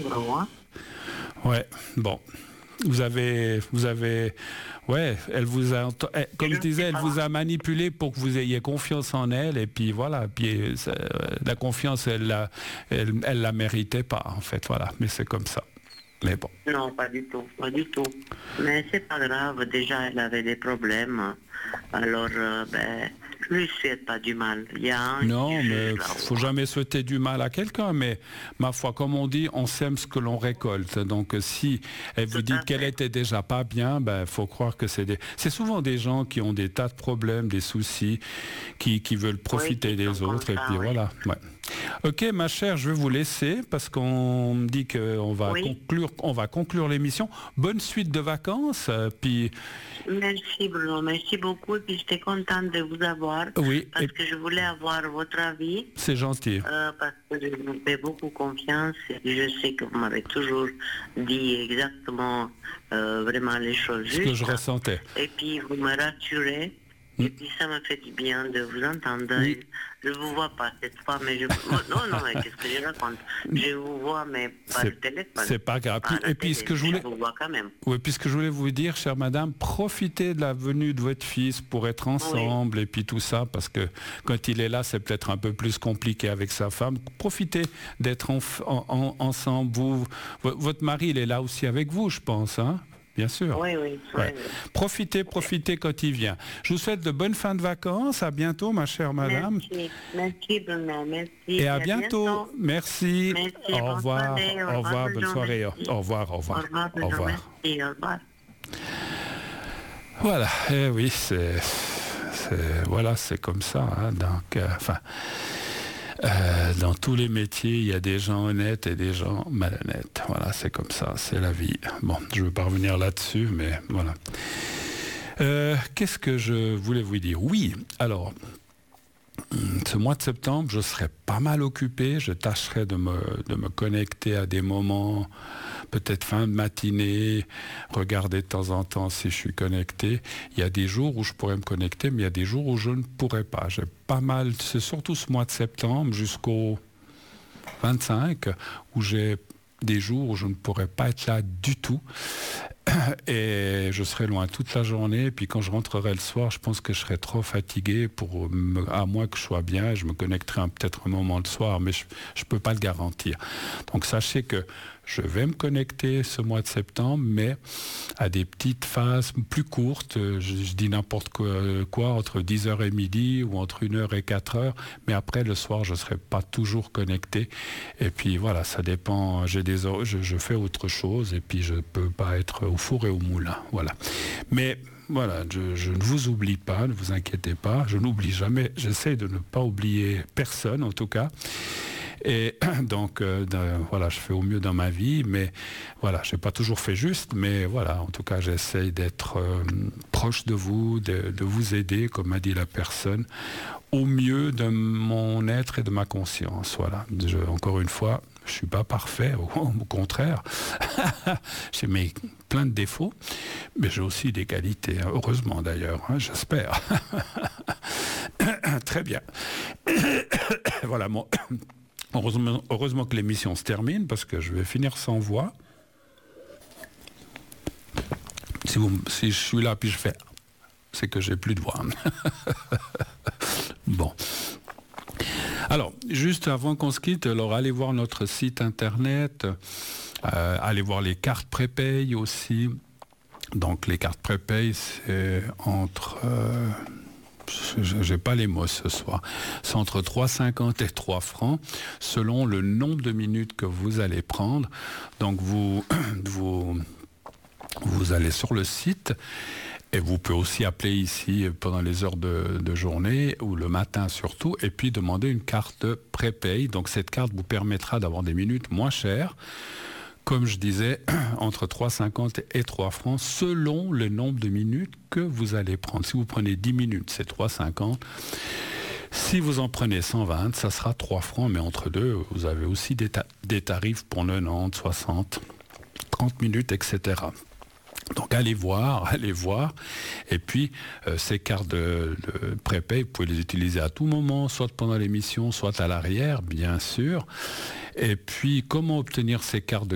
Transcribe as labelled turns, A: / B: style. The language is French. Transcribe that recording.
A: gros, hein.
B: Ouais, bon. Ouais, elle vous a, comme je disais, elle vous a manipulé pour que vous ayez confiance en elle, et puis voilà, puis la confiance, elle la méritait pas, en fait, voilà, mais c'est comme ça. Mais bon.
A: Non, pas du tout, pas du tout. Mais c'est pas grave, déjà elle avait des problèmes, alors je lui souhaite pas du mal. Il y a un
B: Non, mais faut jamais souhaiter du mal à quelqu'un, mais ma foi, comme on dit, on sème ce que l'on récolte. Donc si elle vous dit qu'elle était déjà pas bien, faut croire que c'est souvent des gens qui ont des tas de problèmes, des soucis, qui veulent profiter des autres, et puis voilà. Ouais. Ok, ma chère, je vais vous laisser parce qu'on me dit qu'on va conclure l'émission. Bonne suite de vacances, puis.
A: Merci Bruno, merci beaucoup. Et puis j'étais contente de vous avoir.
B: Oui.
A: Parce que je voulais avoir votre avis.
B: C'est gentil.
A: Parce que je vous fais beaucoup confiance et je sais que vous m'avez toujours dit exactement vraiment les choses justes.
B: Ce que je ressentais.
A: Et puis vous me rassurez. Et puis ça me fait du bien de vous entendre. Oui. Je vous vois pas cette fois, mais non, mais qu'est-ce que je raconte? Je vous vois, mais par le téléphone.
B: C'est pas grave. Et puis ce que je voulais.
A: Je vous vois quand même.
B: Oui, puis ce que je voulais vous dire, chère madame, profitez de la venue de votre fils pour être ensemble, et puis tout ça, parce que quand il est là, c'est peut-être un peu plus compliqué avec sa femme. Profitez d'être ensemble. Votre mari, il est là aussi avec vous, je pense, hein? Bien sûr.
A: Oui.
B: Profitez quand il vient. Je vous souhaite de bonnes fins de vacances. À bientôt, ma chère madame.
A: Merci Bruno. Merci.
B: Et à bientôt. Merci. Au revoir. Au revoir. Bonne soirée. Au revoir.
A: Au revoir. Merci. Au revoir.
B: Voilà. Eh oui, c'est comme ça. Hein. Donc, dans tous les métiers, il y a des gens honnêtes et des gens malhonnêtes. Voilà, c'est comme ça, c'est la vie. Bon, je ne veux pas revenir là-dessus, mais voilà. Qu'est-ce que je voulais vous dire? Oui, alors, ce mois de septembre, je serai pas mal occupé. Je tâcherai de me connecter à des moments, peut-être fin de matinée, regarder de temps en temps si je suis connecté. Il y a des jours où je pourrais me connecter, mais il y a des jours où je ne pourrais pas. J'ai pas mal, c'est surtout ce mois de septembre jusqu'au 25, où j'ai des jours où je ne pourrais pas être là du tout. Et je serai loin toute la journée. Et puis quand je rentrerai le soir, je pense que je serai trop fatigué à moins que je sois bien. Je me connecterai peut-être un moment le soir, mais je ne peux pas le garantir. Donc sachez que je vais me connecter ce mois de septembre, mais à des petites phases plus courtes. Je dis n'importe quoi, entre 10h et midi ou entre 1h et 4h. Mais après, le soir, je ne serai pas toujours connecté. Et puis voilà, ça dépend. Je fais autre chose et puis je ne peux pas être au four et au moulin. Voilà. Mais voilà, je ne vous oublie pas, ne vous inquiétez pas. Je n'oublie jamais. J'essaie de ne pas oublier personne, en tout cas. Et donc, voilà, je fais au mieux dans ma vie, mais voilà, je n'ai pas toujours fait juste, mais voilà, en tout cas, j'essaye d'être proche de vous, de vous aider, comme m'a dit la personne, au mieux de mon être et de ma conscience. Voilà, encore une fois, je ne suis pas parfait, au contraire, j'ai plein de défauts, mais j'ai aussi des qualités, hein, heureusement d'ailleurs, hein, j'espère. Très bien. Voilà, mon... Heureusement que l'émission se termine parce que je vais finir sans voix. Si je suis là puis je fais, c'est que j'ai plus de voix. Bon. Alors, juste avant qu'on se quitte, alors allez voir notre site internet, allez voir les cartes prépay aussi. Donc les cartes prépay, c'est entre... j'ai pas les mots ce soir. C'est entre 3,50 et 3 francs selon le nombre de minutes que vous allez prendre. Donc vous allez sur le site et vous pouvez aussi appeler ici pendant les heures de journée ou le matin surtout et puis demander une carte prépay. Donc cette carte vous permettra d'avoir des minutes moins chères. Comme je disais, entre 3,50 et 3 francs, selon le nombre de minutes que vous allez prendre. Si vous prenez 10 minutes, c'est 3,50. Si vous en prenez 120, ça sera 3 francs, mais entre deux, vous avez aussi des tarifs pour 90, 60, 30 minutes, etc. Donc allez voir, et puis ces cartes de prépay, vous pouvez les utiliser à tout moment, soit pendant l'émission, soit à l'arrière, bien sûr. Et puis comment obtenir ces cartes de